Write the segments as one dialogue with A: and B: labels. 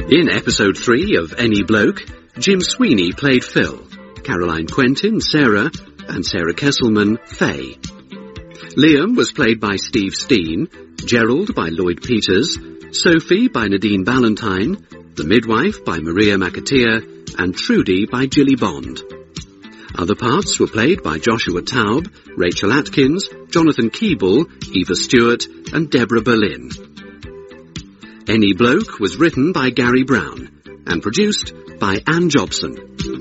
A: In episode 3 of Any Bloke, Jim Sweeney played Phil, Caroline Quentin, Sarah, and Sarah Kesselman, Faye. Liam was played by Steve Steen, Gerald by Lloyd Peters, Sophie by Nadine Ballantyne, the midwife by Maria McAteer, and Trudy by Gilly Bond. Other parts were played by Joshua Taub, Rachel Atkins, Jonathan Keeble, Eva Stewart, and Deborah Berlin. Any Bloke was written by Gary Brown and produced by Anne Jobson.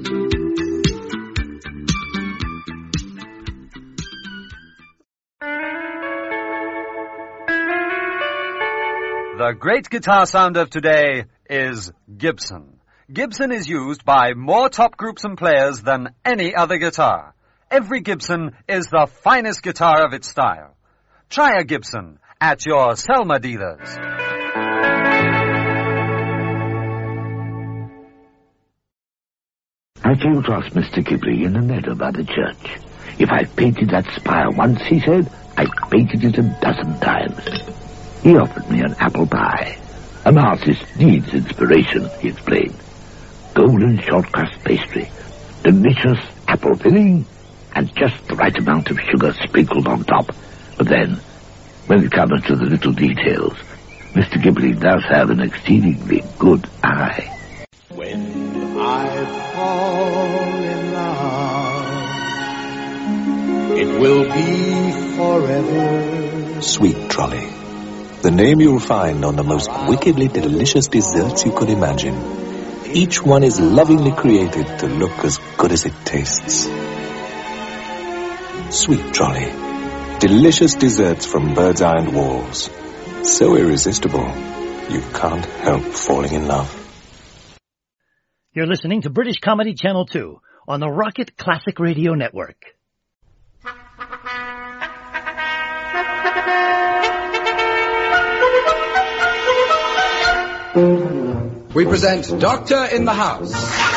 B: The great guitar sound of today is Gibson. Gibson is used by more top groups and players than any other guitar. Every Gibson is the finest guitar of its style. Try a Gibson at your Selma dealers.
C: I came across Mr. Ghibli in the meadow by the church. If I painted that spire once, he said, I painted it 12 times. He offered me an apple pie. An artist needs inspiration, he explained. Golden short crust pastry, delicious apple filling, and just the right amount of sugar sprinkled on top. But then, when it comes to the little details, Mr. Ghibli does have an exceedingly good eye.
D: When I fall in love, it will be forever.
E: Sweet Trolley, the name you'll find on the most wickedly delicious desserts you could imagine. Each one is lovingly created to look as good as it tastes. Sweet Trolley, delicious desserts from Bird's Eye and Walls. So irresistible, you can't help falling in love.
F: You're listening to British Comedy Channel 2 on the Rocket Classic Radio Network.
G: We present Doctor in the House.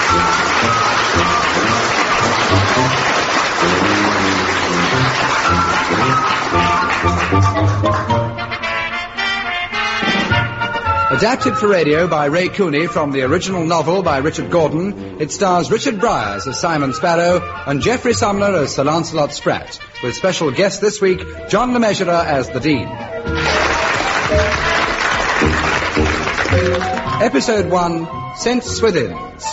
G: Adapted for radio by Ray Cooney from the original novel by Richard Gordon, it stars Richard Bryars as Simon Sparrow and Geoffrey Sumner as Sir Lancelot Spratt, with special guest this week, John Le Mesurier as the Dean. Episode 1, St. Swithin's.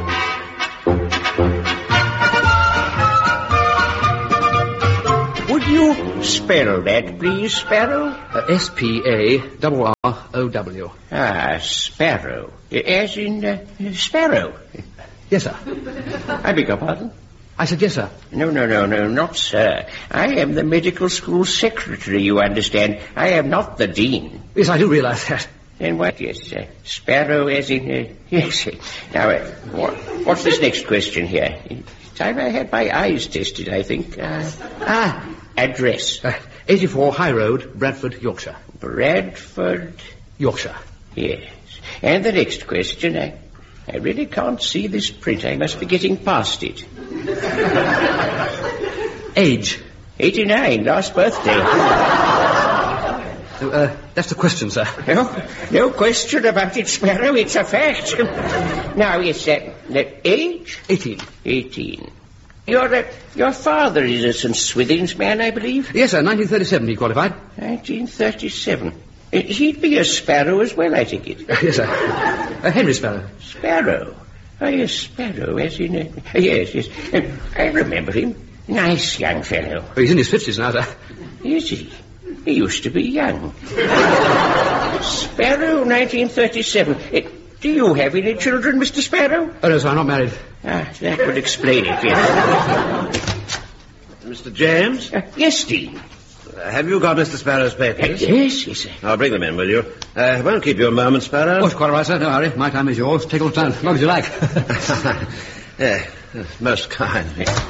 H: Would you spell that, please, Sparrow?
G: S-P-A-R-R-O-W.
H: Ah, Sparrow. As in, Sparrow.
G: Yes, sir.
H: I beg your pardon?
G: I said yes, sir.
H: No, not sir. I am the medical school secretary, you understand. I am not the dean.
G: Yes, I do realize that.
H: Then what? Yes, Sparrow as in, yes. Now, what's this next question here? Time I had my eyes tested, I think. Address.
G: 84 High Road, Bradford, Yorkshire.
H: Bradford?
G: Yorkshire.
H: Yes. And the next question, I really can't see this print. I must be getting past it.
G: Age?
H: 89, last birthday.
G: That's the question, sir.
H: No question about it, Sparrow. It's a fact. Now, yes, age?
G: 18.
H: Your father is a St. Swithin's man, I believe?
G: Yes, sir. 1937 he qualified.
H: 1937. He'd be a Sparrow as well, I take it.
G: Yes, sir. Henry Sparrow.
H: Sparrow? Oh, yes, Sparrow, as in... yes. I remember him. Nice young fellow.
G: Oh, he's in his 50s now, sir.
H: Is he? He used to be young. Sparrow, 1937. Do you have any children, Mr. Sparrow?
G: Oh, no, sir, I'm not married.
H: That would explain it, yes.
I: Mr. James?
H: Yes, Dean.
I: Have you got Mr. Sparrow's papers?
H: Yes, sir.
I: I'll bring them in, will you? Won't keep you a moment, Sparrow.
G: Oh, it's quite all right, sir. No hurry. My time is yours. Take all the time, as long as you like.
I: Yeah, most kind.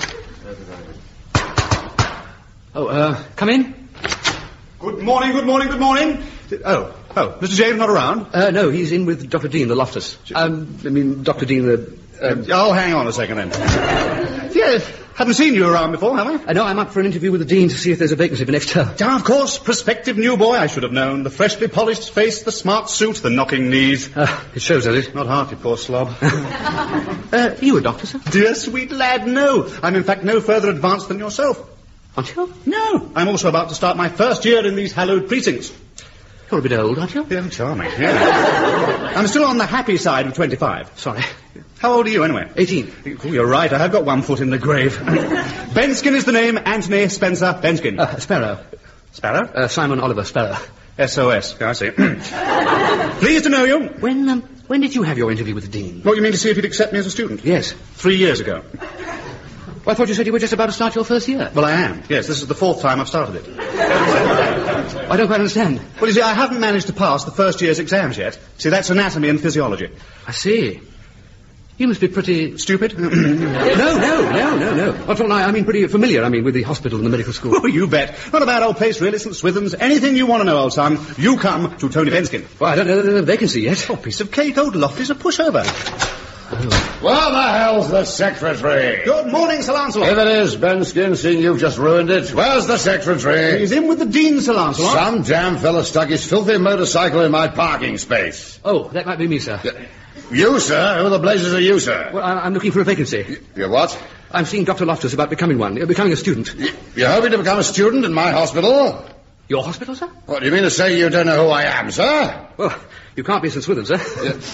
G: Oh, come in.
J: Good morning. Oh, Mr. James not around?
G: No, he's in with Dr. Dean, the Loftus. Dr. Dean, the...
J: I'll hang on a second then.
G: Yes.
J: Haven't seen you around before, have I?
K: No, I'm up for an interview with the Dean to see if there's a vacancy for next term.
J: Ah, of course, prospective new boy, I should have known. The freshly polished face, the smart suit, the knocking knees.
K: It shows, does it?
J: Not half, you poor slob.
K: You a doctor, sir?
J: Dear sweet lad, no. I'm in fact no further advanced than yourself.
K: Aren't you?
J: No. I'm also about to start my first year in these hallowed precincts.
K: You're a bit old, aren't you?
J: Yeah, charming. Yeah. I'm still on the happy side of 25.
K: Sorry.
J: How old are you, anyway?
K: 18.
J: Oh, you're right. I have got one foot in the grave. Benskin is the name. Anthony Spencer Benskin.
K: Sparrow.
J: Sparrow?
K: Simon Oliver Sparrow.
J: SOS. I see. Pleased to know you.
K: When did you have your interview with the Dean?
J: What, you mean to see if he'd accept me as a student?
K: Yes.
J: 3 years ago.
K: Well, I thought you said you were just about to start your first year.
J: Well, I am. Yes, this is the 4th time I've started it.
K: I don't quite understand.
J: Well, you see, I haven't managed to pass the first year's exams yet. See, that's anatomy and physiology.
K: I see. You must be pretty...
J: Stupid?
K: No. What's wrong? I mean, pretty familiar, with the hospital and the medical school.
J: Oh, you bet. Not a bad old place, really, St. Swithin's. Anything you want to know, old son, you come to Tony Benskin.
K: Well, I don't know the vacancy yet.
J: Oh, piece of cake. Old Lofty's a pushover.
L: Well, the hell's the secretary?
J: Good morning, Sir Lancelot.
L: Here it is, Benskin, seeing you've just ruined it. Where's the secretary?
J: He's in with the Dean, Sir Lancelot.
L: Some damn fella stuck his filthy motorcycle in my parking space.
K: Oh, that might be me, sir.
L: You, sir? Who the blazes are you, sir?
K: Well, I'm looking for a vacancy.
L: You're what?
K: I'm seeing Dr. Loftus about becoming one. Becoming a student.
L: You're hoping to become a student in my hospital?
K: Your hospital, sir?
L: What, do you mean to say you don't know who I am, sir?
K: Well, you can't be St. Swithin, sir.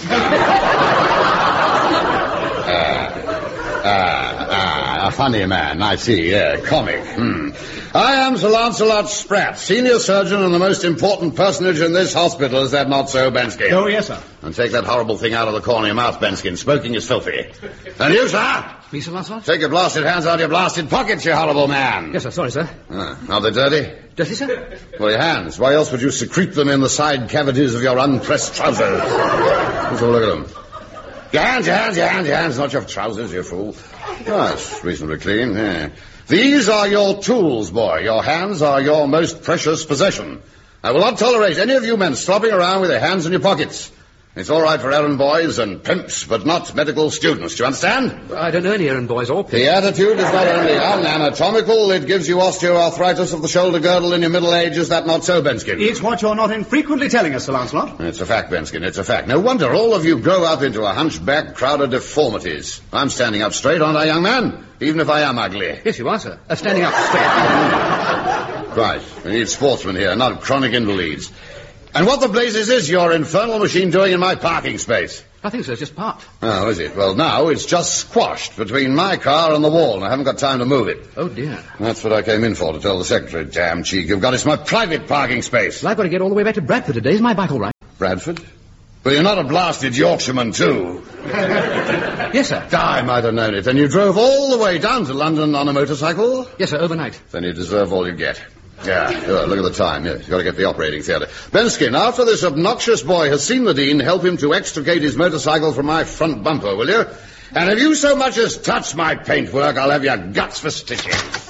L: A funny man, I see, comic. I am Sir Lancelot Spratt, senior surgeon and the most important personage in this hospital. Is that not so, Benskin?
J: Oh, yes, sir.
L: And take that horrible thing out of the corner of your mouth, Benskin. Smoking is filthy. And you, sir?
K: Me, Sir Lancelot?
L: Take your blasted hands out of your blasted pockets, you horrible man.
K: Yes, sir. Sorry, sir.
L: Are they dirty?
K: Dirty, sir?
L: Well, your hands. Why else would you secrete them in the side cavities of your unpressed trousers? Let's have a look at them. Your hands, not your trousers, you fool. Oh, it's reasonably clean, yeah. These are your tools, boy. Your hands are your most precious possession. I will not tolerate any of you men slopping around with your hands in your pockets. It's all right for errand boys and pimps, but not medical students. Do you understand?
K: I don't know any errand boys or pimps.
L: The attitude is not only unanatomical, it gives you osteoarthritis of the shoulder girdle in your middle age. Is that not so, Benskin?
J: It's what you're not infrequently telling us, Sir Lancelot.
L: It's a fact, Benskin, it's a fact. No wonder all of you grow up into a hunchback crowd of deformities. I'm standing up straight, aren't I, young man? Even if I am ugly.
K: Yes, you are, sir. Standing up straight.
L: Right. We need sportsmen here, not chronic invalids. And what the blazes is your infernal machine doing in my parking space?
K: Nothing, sir. It's just parked.
L: Oh, is it? Well, now it's just squashed between my car and the wall, and I haven't got time to move it.
K: Oh, dear.
L: That's what I came in for, to tell the secretary. Damn cheek you've got. It's my private parking space.
K: Well, I've got to get all the way back to Bradford today. Is my bike all right?
L: Bradford? Well, you're not a blasted Yorkshireman, too.
K: Yes, sir.
L: I might have known it. Then you drove all the way down to London on a motorcycle?
K: Yes, sir, overnight.
L: Then you deserve all you get. Yeah, look at the time. Yes, you've got to get to the operating theatre. Benskin, after this obnoxious boy has seen the Dean, help him to extricate his motorcycle from my front bumper, will you? And if you so much as touch my paintwork, I'll have your guts for stitches.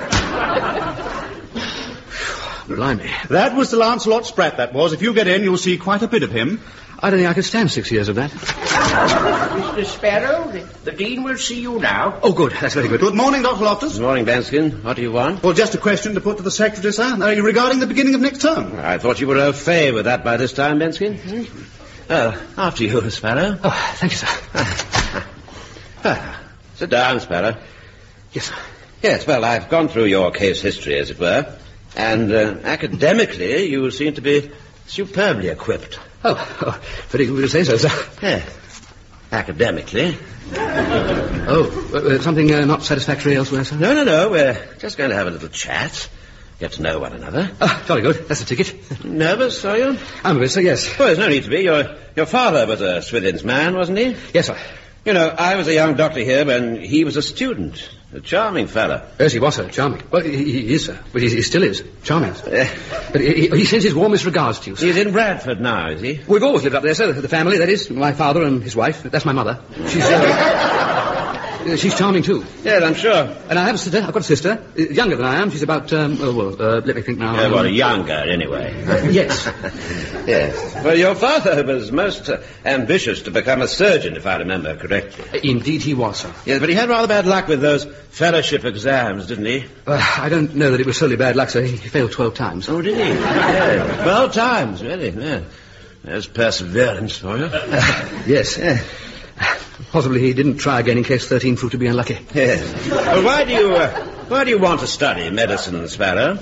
K: Blimey.
J: That was Sir Lancelot Spratt, that was. If you get in, you'll see quite a bit of him.
K: I don't think I could stand 6 years of that.
H: Mr. Sparrow, the Dean will see you now.
K: Oh, good. That's very good.
J: Good morning, Dr. Loftus.
I: Good morning, Benskin. What do you want?
J: Well, just a question to put to the secretary, sir, regarding the beginning of next term.
I: I thought you were au fait with that by this time, Benskin. After you, Sparrow.
K: Oh, thank you, sir.
I: Sit down, Sparrow.
K: Yes, sir.
I: Yes, well, I've gone through your case history, as it were, and academically you seem to be superbly equipped.
K: Oh, very good to say so, sir.
I: Yeah. Academically.
K: Something not satisfactory elsewhere, sir?
I: No. We're just going to have a little chat. Get to know one another.
K: Jolly good. That's the ticket.
I: Nervous, are you?
K: I'm a bit, sir, yes.
I: Well, there's no need to be. Your father was a Swithin's man, wasn't he?
K: Yes, sir.
I: You know, I was a young doctor here when he was a student. A charming fella.
K: Yes, he was, sir. Charming. Well, he is, sir. But he still is. Charming. But he sends his warmest regards to you, sir.
I: He's in Bradford now, is he?
K: We've always lived up there, sir. The family, that is. My father and his wife. That's my mother. She's... She's charming, too.
I: Yes, I'm sure.
K: And I have a sister. I've got a sister. Younger than I am. She's about, let me think now.
I: Yeah, well, younger, anyway.
K: Yes.
I: Yes. Well, your father was most ambitious to become a surgeon, if I remember correctly.
K: Indeed he was, sir.
I: Yes, but he had rather bad luck with those fellowship exams, didn't he?
K: I don't know that it was solely bad luck, sir. He failed 12 times.
I: Oh, did he? Yeah, 12 times, really? Yeah. There's perseverance for you.
K: Yes. Possibly he didn't try again in case 13 proved to be unlucky.
I: Yes. Well, why do you want to study medicine, Sparrow?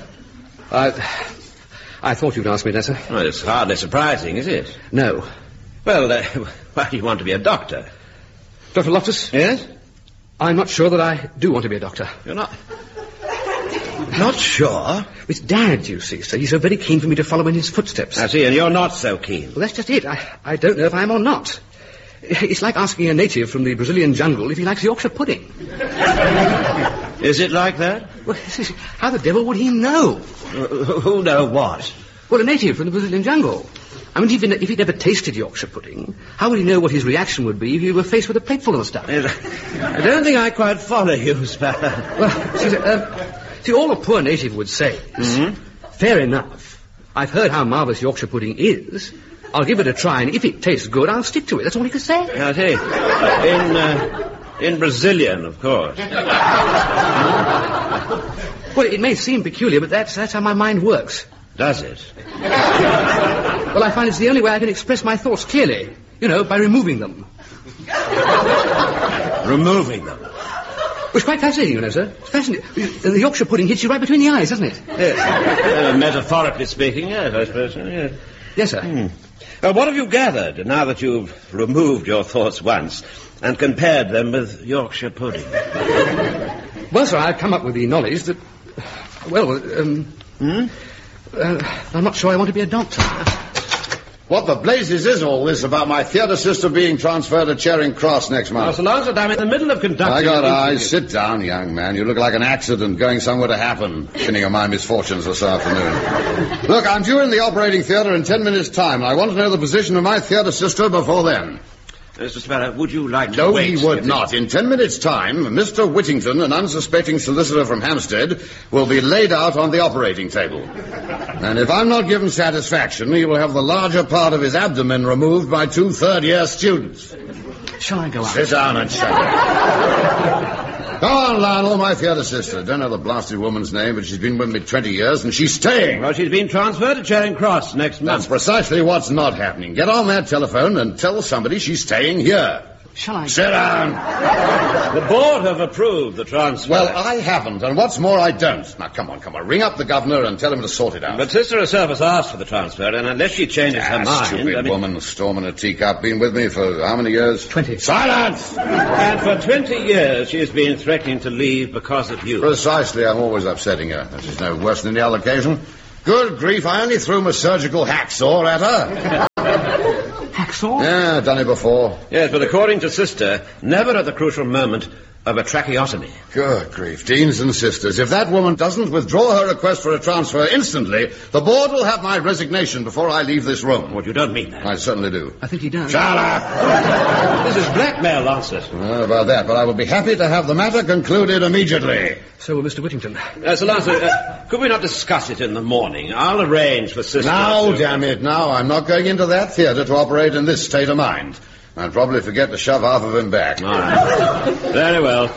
K: I thought you'd ask me that, sir.
I: Well, it's hardly surprising, is it?
K: No.
I: Well, why do you want to be a doctor?
K: Dr. Loftus?
I: Yes?
K: I'm not sure that I do want to be a doctor.
I: You're not... Not sure?
K: It's Dad, you see, sir. He's so very keen for me to follow in his footsteps.
I: I see, and you're not so keen.
K: Well, that's just it. I don't know if I am or not. It's like asking a native from the Brazilian jungle if he likes Yorkshire pudding.
I: Is it like that?
K: Well, how the devil would he know?
I: Who know what?
K: Well, a native from the Brazilian jungle. I mean, even if he'd never tasted Yorkshire pudding, how would he know what his reaction would be if he were faced with a plate full of stuff?
I: I don't think I quite follow you, Sparrow.
K: Well, see, all a poor native would say is, fair enough. I've heard how marvellous Yorkshire pudding is. I'll give it a try, and if it tastes good, I'll stick to it. That's all he could say.
I: I see. In Brazilian, of course.
K: Well, it may seem peculiar, but that's how my mind works.
I: Does it?
K: Well, I find it's the only way I can express my thoughts clearly. You know, by removing them.
I: Removing them?
K: It's quite fascinating, you know, sir. It's fascinating. The Yorkshire pudding hits you right between the eyes, doesn't it?
I: Yes. Metaphorically speaking, yes, I suppose so, yes.
K: Yes, sir.
I: What have you gathered now that you've removed your thoughts once and compared them with Yorkshire pudding?
K: Well, sir, I've come up with the knowledge that... Well, I'm not sure I want to be a doctor.
L: What the blazes is all this about my theatre sister being transferred to Charing Cross next month?
I: Oh, Sir Launcelot, I'm in the middle of conducting...
L: I got eyes. Sit down, young man. You look like an accident going somewhere to happen. Finning of my misfortunes this afternoon. Look, I'm due in the operating theatre in 10 minutes' time, and I want to know the position of my theatre sister before then.
I: Mr. Sparrow, would you like to
L: No,
I: wait?
L: he would not. In 10 minutes' time, Mr. Whittington, an unsuspecting solicitor from Hampstead, will be laid out on the operating table. And if I'm not given satisfaction, he will have the larger part of his abdomen removed by 2 third-year students.
K: Shall I go out?
L: Sit down and shut up. Go on, Lionel, my theatre sister. Don't know the blasted woman's name, but she's been with me 20 years, and she's staying.
I: Well, she's been transferred to Charing Cross next month.
L: That's precisely what's not happening. Get on that telephone and tell somebody she's staying here.
K: Shall I?
L: Sit down.
I: The board have approved the transfer.
L: Well, I haven't, and what's more, I don't. Now, come on. Ring up the governor and tell him to sort it out.
I: But Sister herself has asked for the transfer, and unless she changes her mind...
L: Stupid woman, storm in a teacup, been with me for how many years?
K: 20.
L: Silence!
I: And for 20 years she's been threatening to leave because of you.
L: Precisely, I'm always upsetting her. This is no worse than the other occasion. Good grief, I only threw my surgical hacksaw at her.
K: Hacksaw?
L: Yeah, done it before.
I: Yes, but according to Sister, never at the crucial moment of a tracheotomy.
L: Good grief, deans and sisters. If that woman doesn't withdraw her request for a transfer instantly, the board will have my resignation before I leave this room.
I: Well, you don't mean that.
L: I certainly do.
K: I think he does.
L: Shut up!
I: This is blackmail, Lancet.
L: I don't know about that, but I will be happy to have the matter concluded immediately.
K: So will Mr. Whittington.
I: Sir Lancet, could we not discuss it in the morning? I'll arrange for Sister...
L: Now, damn it, now. I'm not going into that theatre to operate in this state of mind. I'd probably forget to shove half of him back.
I: All right. Very well.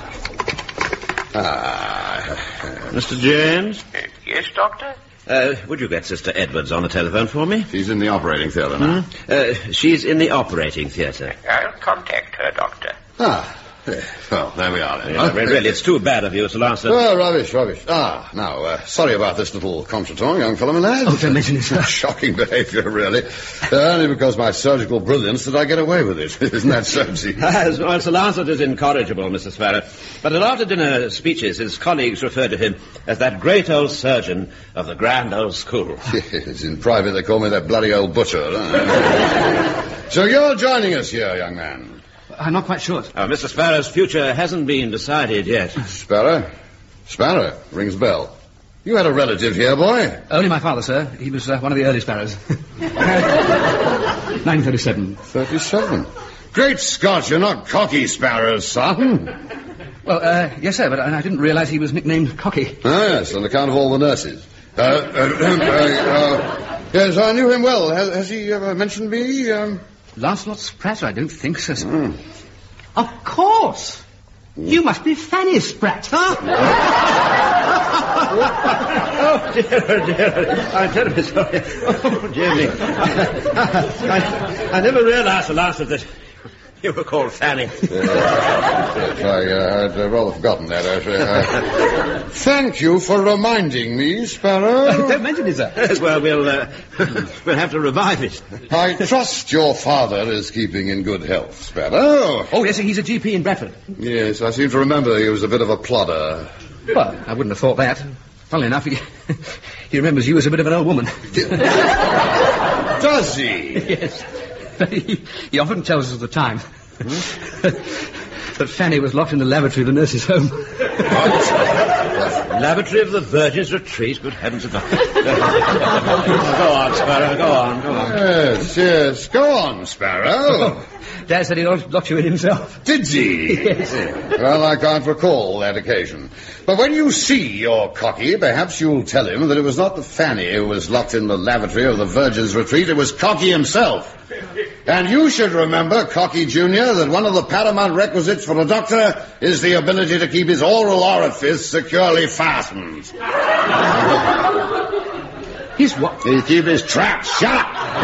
I: Mr. James?
H: Yes, Doctor?
I: Would you get Sister Edwards on the telephone for me?
L: She's in the operating theatre now.
I: She's in the operating theatre.
H: I'll contact her, Doctor.
L: Well, there we are then.
I: Yeah, really, it's too bad of you, Sir Lancet.
L: Well, rubbish. Now, sorry about this little contretemps, young fellow, my lad.
K: Oh, don't mention it, sir.
L: Shocking behaviour, really. Only because my surgical brilliance did I get away with it. Isn't that so, Chief?
I: Well, Sir Lancet is incorrigible, Mr. Sparrow. But at after-dinner speeches, his colleagues referred to him as that great old surgeon of the grand old school.
L: Yes, in private they call me that bloody old butcher. So you're joining us here, young man?
K: I'm not quite sure.
I: Mr. Sparrow's future hasn't been decided yet.
L: Sparrow? Sparrow. Rings bell. You had a relative here, boy.
K: Only my father, sir. He was one of the early Sparrows. 1937.
L: 37. Great Scott, you're not cocky, Sparrows, son.
K: Well, yes, sir, but I didn't realise he was nicknamed Cocky.
L: Ah, yes, on account of all the nurses. Yes, I knew him well. Has he ever mentioned me?
K: Lancelot Spratt? I don't think so, sir. Of course. You must be Fanny Spratt, huh?
I: Oh, dear. I'm terribly sorry. Oh, dear me. I never realised, Sir Lancelot, that you were called Fanny.
L: Yes, I'd rather forgotten that, actually. Thank you for reminding me, Sparrow.
K: Don't mention it, sir.
I: Yes, well, we'll have to revive it.
L: I trust your father is keeping in good health, Sparrow.
K: Oh, yes, sir, he's a GP in Bradford.
L: Yes, I seem to remember he was a bit of a plodder.
K: Well, I wouldn't have thought that. Funnily enough, he remembers you as a bit of an old woman.
L: Does he?
K: Yes. He often tells us at the time. That Fanny was locked in the lavatory of the nurse's home.
I: Lavatory of the Virgin's Retreat? Good heavens above. Go on, Sparrow, go on.
L: Yes, go on, Sparrow.
K: Dad said he locked you in himself.
L: Did he?
K: Yes.
L: Well, I can't recall that occasion. But when you see your Cocky, perhaps you'll tell him that it was not the Fanny who was locked in the lavatory of the Virgin's Retreat, it was Cocky himself. And you should remember, Cocky Jr., that one of the paramount requisites for a doctor is the ability to keep his oral orifice securely fastened.
K: He's what?
L: He keep his trap shut.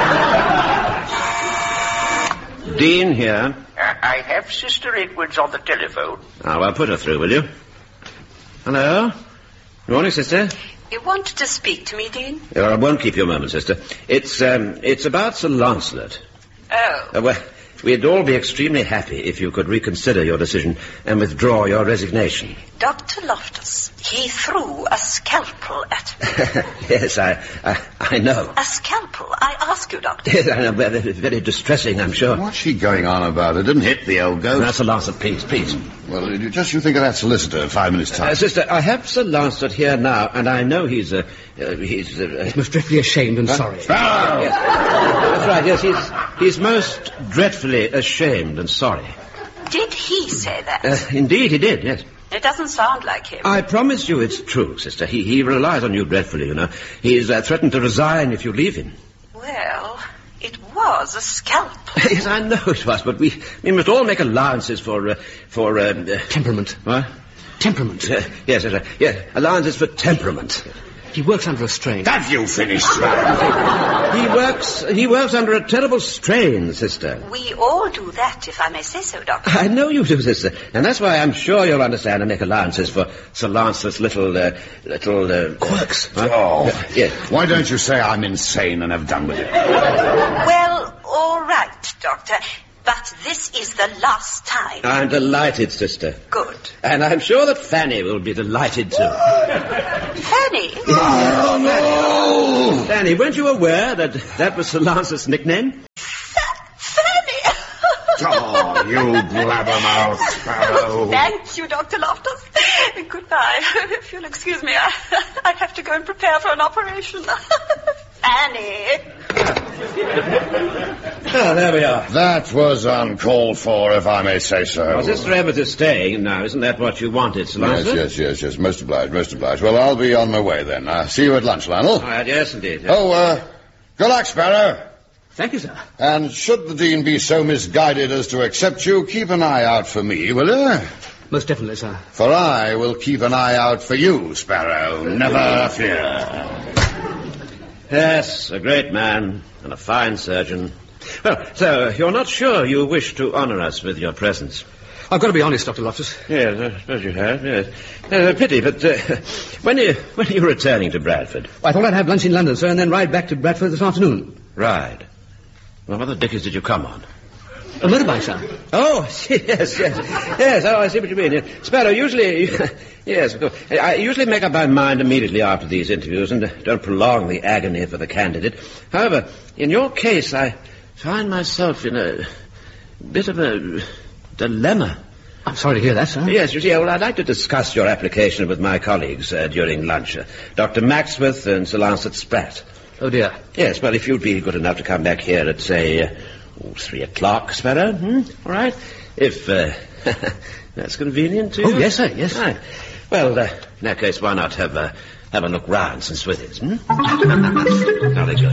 I: Dean here.
H: I have Sister Edwards on the telephone.
I: Oh, well, put her through, will you? Hello? Good morning, sister.
M: You wanted to speak to me, Dean?
I: I won't keep you a moment, sister. It's about Sir Lancelot.
M: Oh.
I: Well, we'd all be extremely happy if you could reconsider your decision and withdraw your resignation.
M: Dr. Loftus, he threw a scalpel at me.
I: Yes, I know.
M: A scalpel? I ask you, Doctor.
I: Yes, I know. Very, very distressing, I'm sure.
L: What's she going on about? It didn't hit the old goat.
I: Now, Sir Lancelot, please.
L: Well, you think of that solicitor in 5 minutes' time.
I: Sister, I have Sir Lancelot here now, and I know he's
K: most dreadfully ashamed and sorry.
I: Yes. That's right, yes, he's most dreadfully ashamed and sorry.
M: Did he say that?
I: Indeed, he did, yes.
M: It doesn't sound like him.
I: I promise you it's true, sister. He relies on you dreadfully, you know. He's threatened to resign if you leave him.
M: Well, it was a scalpel.
I: Yes, I know it was, but we must all make allowances for
K: temperament.
I: What?
K: Temperament.
I: Yes, allowances for temperament.
K: He works under a strain.
L: Have you finished?
I: He works under a terrible strain, sister.
M: We all do that, if I may say so, Doctor.
I: I know you do, sister, and that's why I'm sure you'll understand and make allowances for Sir Lancelot's little
K: quirks.
L: Oh,
I: yes.
L: Why don't you say I'm insane and have done with it?
M: Well, all right, Doctor. But this is the last time.
I: I'm delighted, sister.
M: Good.
I: And I'm sure that Fanny will be delighted too.
M: Fanny?
L: Oh, no!
I: Fanny, weren't you aware that was Sir Lancelot's nickname?
M: Fanny!
L: Oh, you blabbermouth, Sparrow.
M: Thank you, Dr. Loftus. Goodbye. If you'll excuse me, I have to go and prepare for an operation. Fanny!
I: Oh, there we are.
L: That was uncalled for, if I may say so.
I: Well, Sister Everett is staying now. Isn't that what you wanted, Sir Lancelot?
L: Yes. Most obliged. Well, I'll be on my way then. See you at lunch, Lionel.
I: All right, yes, indeed. Yes.
L: Oh, good luck, Sparrow.
K: Thank you, sir.
L: And should the Dean be so misguided as to accept you, keep an eye out for me, will you?
K: Most definitely, sir.
L: For I will keep an eye out for you, Sparrow. Never fear.
I: Yes, a great man and a fine surgeon. Well, so you're not sure you wish to honour us with your presence?
K: I've got to be honest, Dr. Loftus.
I: Yes, I suppose you have, yes. Pity, but when are you returning to Bradford?
K: I thought I'd have lunch in London, sir, and then ride back to Bradford this afternoon.
I: Ride? Well, what the dickens did you come on?
K: A motorbike, sir.
I: Oh, yes. Yes, I see what you mean. Sparrow, usually... Yes, of course. I usually make up my mind immediately after these interviews and don't prolong the agony for the candidate. However, in your case, I find myself in a bit of a dilemma.
K: I'm sorry to hear that, sir.
I: Yes, you see, well, I'd like to discuss your application with my colleagues during lunch. Dr. Maxworth and Sir Lancelot Spratt.
K: Oh, dear.
I: Yes, well, if you'd be good enough to come back here at, say, 3 o'clock, Sparrow, All right? If That's convenient to you?
K: Oh, yes, sir, yes.
I: Right. Well, in that case, why not have a look round, St. Swithins, hmm? Now they go.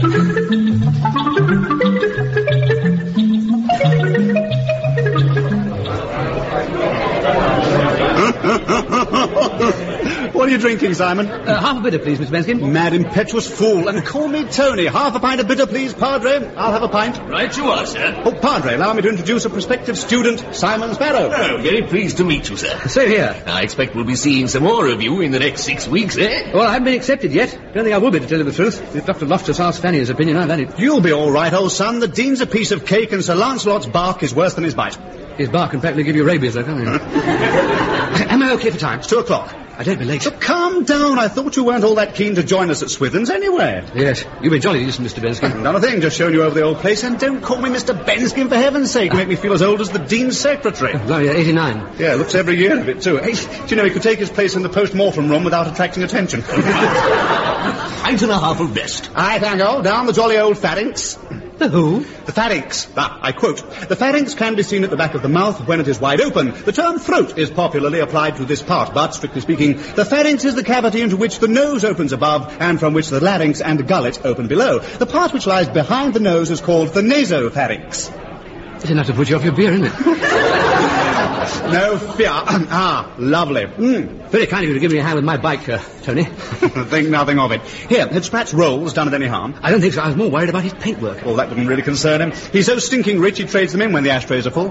J: What are you drinking, Simon?
K: Half a bitter, please, Mr. Benskin.
J: Mad impetuous fool. And call me Tony. Half a pint of bitter, please, Padre. I'll have a pint.
N: Right you are, sir.
J: Oh, Padre, allow me to introduce a prospective student, Simon Sparrow.
N: Oh, very pleased to meet you, sir.
K: Same here.
N: I expect we'll be seeing some more of you in the next 6 weeks, eh?
K: Well, I haven't been accepted yet. Don't think I will be, to tell you the truth. If Dr. Loftus asks Fanny's opinion, I've had it.
J: You'll be all right, old son. The Dean's a piece of cake, and Sir Lancelot's bark is worse than his bite.
K: His bark can practically give you rabies, though, can't he? Am I okay for time?
J: It's 2 o'clock.
K: I don't be late.
J: So calm down. I thought you weren't all that keen to join us at Swithins anyway.
K: Yes, you've been jolly decent, Mr. Benskin.
J: Not a thing, just showing you over the old place. And don't call me Mr. Benskin, for heaven's sake. You make me feel as old as the Dean's secretary.
K: Sorry, 89.
J: Yeah, looks every year of it, too. Hey, do you know he could take his place in the post-mortem room without attracting attention?
N: Pint and a half of rest.
J: Aye, thank you. Down the jolly old pharynx.
K: The who?
J: The pharynx. I quote. The pharynx can be seen at the back of the mouth when it is wide open. The term throat is popularly applied to this part, but, strictly speaking, the pharynx is the cavity into which the nose opens above and from which the larynx and gullet open below. The part which lies behind the nose is called the nasopharynx.
K: It's enough to put you off your beer, isn't it?
J: No fear. Lovely.
K: Very kind of you to give me a hand with my bike, Tony.
J: Think nothing of it. Here, had Sprat's rolls done it any harm?
K: I don't think so. I was more worried about his paintwork.
J: Well, that wouldn't really concern him. He's so stinking rich he trades them in when the ashtrays are full.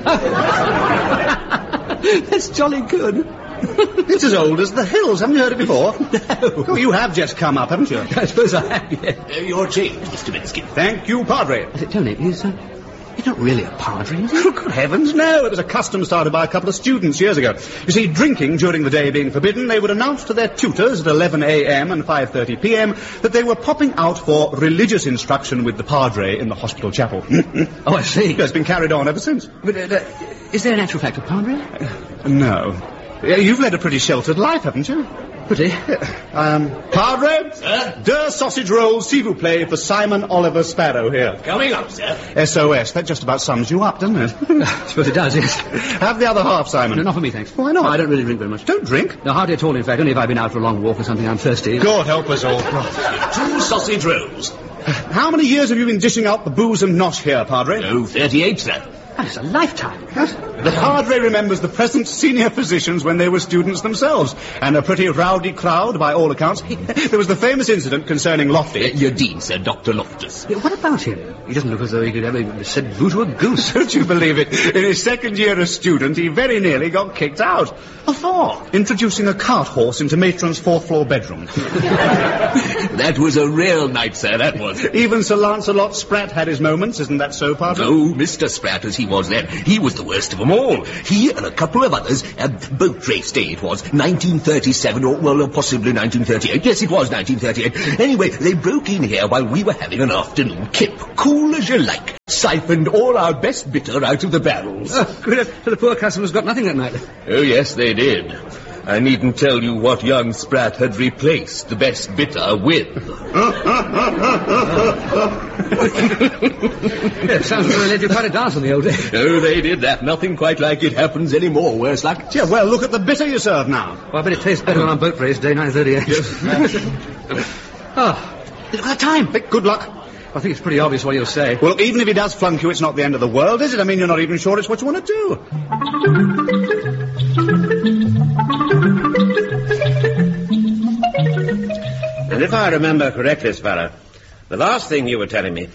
K: That's jolly good.
J: It's as old as the hills. Haven't you heard it before?
K: No.
J: Oh, you have just come up, haven't you?
K: I suppose I have, yes.
N: Your change, Mr. Benskin.
J: Thank you, Padre.
K: Tony, he's not really a padre, is he?
J: Oh, good heavens, no. It was a custom started by a couple of students years ago. You see, drinking during the day being forbidden, they would announce to their tutors at 11 a.m. and 5:30 p.m. that they were popping out for religious instruction with the Padre in the hospital chapel.
K: Oh, I see.
J: It's been carried on ever since.
K: But is there an actual fact of padre?
J: No. You've led a pretty sheltered life, haven't you?
K: Pretty.
J: Padre?
N: Sir?
J: Deux sausage rolls, s'il vous plaît, for Simon Oliver Sparrow here.
N: Coming up, sir.
J: SOS. That just about sums you up, doesn't it?
K: I suppose it does, yes.
J: Have the other half, Simon.
K: No, not for me, thanks.
J: Why not?
K: I don't really drink very much.
J: Don't drink?
K: No, hardly at all, in fact. Only if I've been out for a long walk or something. I'm thirsty.
J: God help us all.
N: 2 sausage rolls.
J: How many years have you been dishing out the booze and nosh here, Padre?
N: Oh, 38, sir.
K: That's a lifetime.
J: The Padre remembers the present senior physicians when they were students themselves, and a pretty rowdy crowd, by all accounts. There was the famous incident concerning Lofty.
N: Your dean, sir, Dr. Loftus.
K: What about him? He doesn't look as though he could ever set boo to a goose.
J: Don't you believe it? In his second year as student, he very nearly got kicked out.
N: What for?
J: Introducing a cart horse into Matron's 4th floor bedroom.
N: That was a real night, sir, that was.
J: Even Sir Lancelot Sprat had his moments, isn't that so, Padre?
N: Oh, Mr. Sprat, as he was then, he was the worst of them all. He and a couple of others, boat race day it was, 1937, or possibly 1938. Yes, it was 1938. Anyway, they broke in here while we were having an afternoon kip, cool as you like, siphoned all our best bitter out of the barrels.
K: Oh, good. So the poor customers got nothing that night.
N: Oh, yes, they did. I needn't tell you what young Sprat had replaced the best bitter with.
K: Yeah, sounds like they let you quite a dance on the old day.
N: Oh, they did that. Nothing quite like it happens anymore, worse luck.
J: Yeah, well, look at the bitter you serve now.
K: Well, I bet it tastes better than on boat race day, 9:38. Oh, look at the time.
J: Good luck.
K: I think it's pretty obvious what you'll say.
J: Well, even if he does flunk you, it's not the end of the world, is it? I mean, you're not even sure it's what you want to do.
I: And if I remember correctly, Sparrow, the last thing you were telling me